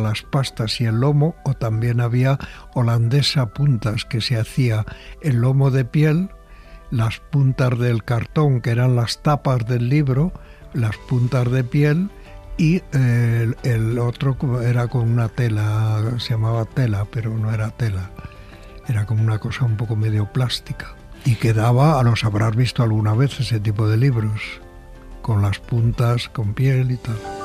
las pastas y el lomo, o también había holandesa puntas, que se hacía el lomo de piel, las puntas del cartón, que eran las tapas del libro, las puntas de piel, y el otro era con una tela, se llamaba tela, pero no era tela, era como una cosa un poco medio plástica. Y quedaba, los habrás visto alguna vez, ese tipo de libros, con las puntas, con piel y tal.